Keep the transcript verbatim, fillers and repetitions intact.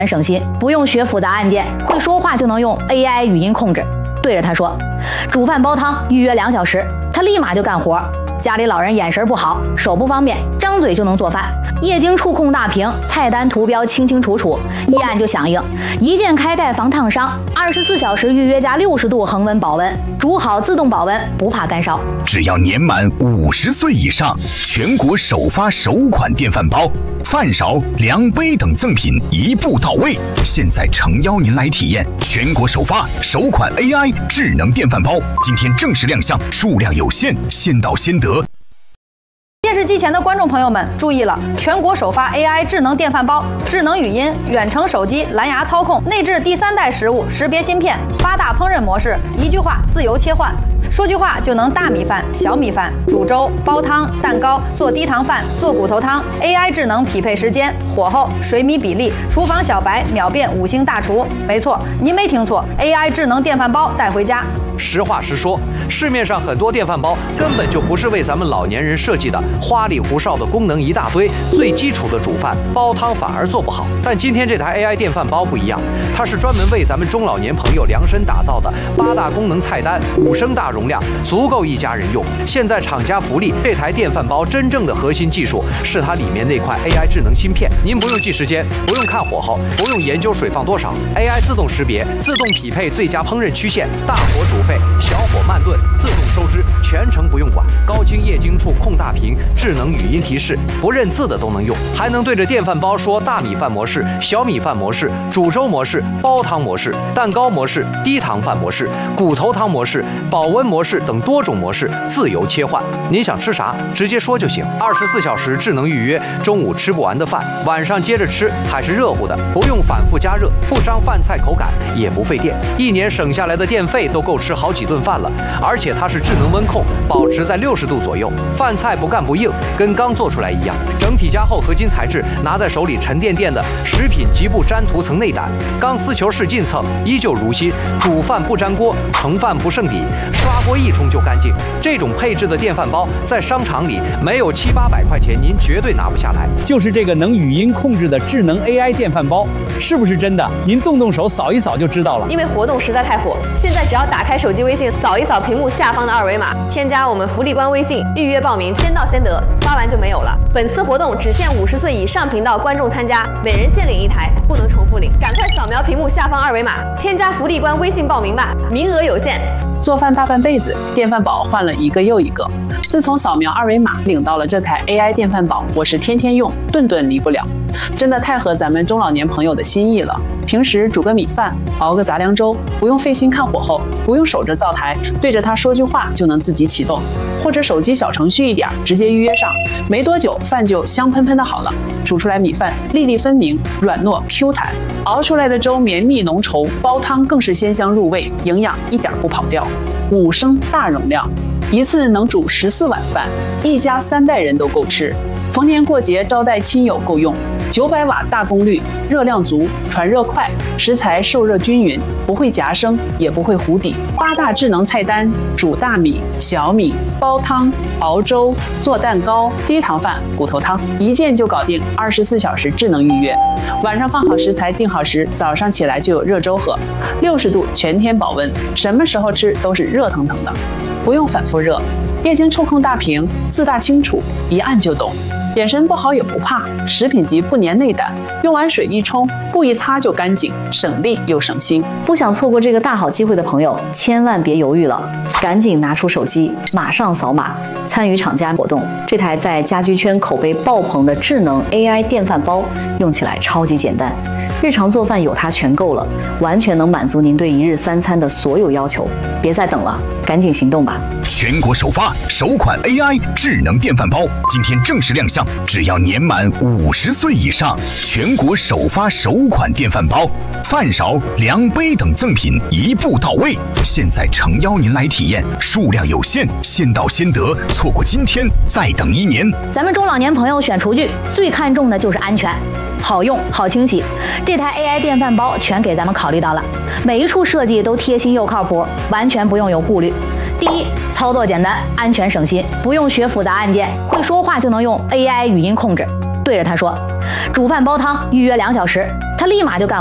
省心，不用学复杂按键，会说话就能用 A I 语音控制。对着他说，煮饭煲汤预约两小时，他立马就干活。家里老人眼神不好，手不方便，张嘴就能做饭。液晶触控大屏，菜单图标清清楚楚，一按就响应。一键开盖防烫伤，二十四小时预约加六十度恒温保温，煮好自动保温，不怕干烧。 只要年满五十岁以上，全国首发首款电饭煲。饭勺、量杯等赠品一步到位，现在诚邀您来体验全国首发首款 A I 智能电饭煲，今天正式亮相，数量有限，先到先得。 电视机前的观众朋友们注意了，全国首发 A I 智能电饭煲，智能语音、远程手机、蓝牙操控，内置第三代食物识别芯片，八大烹饪模式，一句话自由切换。说句话就能大米饭、小米饭、煮粥、煲汤、蛋糕、做低糖饭、做骨头汤。A I 智能匹配时间、火候、水米比例，厨房小白秒变五星大厨。没错，您没听错 ，A I 智能电饭煲带回家。 实话实说，市面上很多电饭煲根本就不是为咱们老年人设计的，花里胡哨的功能一大堆，最基础的煮饭、煲汤反而做不好。但今天这台 A I 电饭煲不一样，它是专门为咱们中老年朋友量身打造的，八大功能菜单，五升大容量，足够一家人用。现在厂家福利，这台电饭煲真正的核心技术是它里面那块 A I 智能芯片，您不用记时间，不用看火候，不用研究水放多少 ，A I 自动识别，自动匹配最佳烹饪曲线，大火煮沸，小火慢炖，自动收汁，全程不用管。高清液晶触控大屏，智能语音提示，不认字的都能用，还能对着电饭煲说大米饭模式、小米饭模式、煮粥模式、煲汤模式、蛋糕模式、低糖饭模式、骨头汤模式、保温模式等多种模式自由切换。您想吃啥，直接说就行。二十四小时智能预约，中午吃不完的饭，晚上接着吃还是热乎的，不用反复加热，不伤饭菜口感，也不费电。一年省下来的电费都够吃好几顿饭了。而且它是智能温控，保持在六十度左右，饭菜不干不硬，跟刚做出来一样。整体加厚合金材质，拿在手里沉甸甸的，食品极不粘涂层内胆，钢丝球式进蹭，依旧如新。煮饭不粘锅，盛饭不剩底，刷锅一冲就干净。这种配置的电饭煲，在商场里没有七八百块钱，您绝对拿不下来。 就是这个能语音控制的智能 A I 电饭煲，是不是真的？您动动手扫一扫就知道了。 因为活动实在太火，现在只要打开手机微信，扫一扫屏幕下方的二维码，添加我们福利官微信，预约报名，先到先得，发完就没有了。本次活动只限五十岁以上频道观众参加，每人限领一台，不能重复领。赶快扫描屏幕下方二维码，添加福利官微信报名吧，名额有限。 做饭大半辈子，电饭煲换了一个又一个。自从扫描二维码领到了这台 A I 电饭煲，我是天天用，顿顿离不了。真的太合咱们中老年朋友的心意了。平时煮个米饭，熬个杂粮粥，不用费心看火候，不用守着灶台，对着它说句话就能自己启动，或者手机小程序一点，直接预约上，没多久饭就香喷喷的好了。煮出来米饭粒粒分明，软糯 Q 弹，熬出来的粥绵密浓稠，煲汤更是鲜香入味，营养一点不跑掉。五升大容量，一次能煮十四碗饭，一家三代人都够吃。逢年过节招待亲友够用。九百瓦大功率，热量足，传热快，食材受热均匀，不会夹生，也不会糊底。八大智能菜单：煮大米、小米、煲汤、熬粥、做蛋糕、低糖饭、骨头汤，一键就搞定。二十四小时智能预约，晚上放好食材，定好时，早上起来就有热粥喝。六十度全天保温，什么时候吃都是热腾腾的，不用反复热。液晶触控大屏，字大清楚，一按就懂。眼神不好也不怕，食品级不粘内胆，用完水一冲，布一擦就干净，省力又省心。 不想错过这个大好机会的朋友，千万别犹豫了，赶紧拿出手机，马上扫码参与厂家活动。这台在家居圈口碑爆棚的智能 A I 电饭煲，用起来超级简单，日常做饭有它全够了，完全能满足您对一日三餐的所有要求。别再等了，赶紧行动吧！ 全国首发首款 A I 智能电饭煲，今天正式亮相，只要年满五十岁以上，全国首发首款电饭煲，饭勺、量杯等赠品一步到位，现在诚邀您来体验，数量有限，先到先得，错过今天再等一年。 咱们中老年朋友选厨具最看重的就是安全。好用好清洗，这台 A I 电饭煲全给咱们考虑到了，每一处设计都贴心又靠谱，完全不用有顾虑。第一，操作简单，安全省心，不用学复杂按键，会说话就能用 A I 语音控制。对着他说，煮饭煲汤预约两小时， 他立马就干。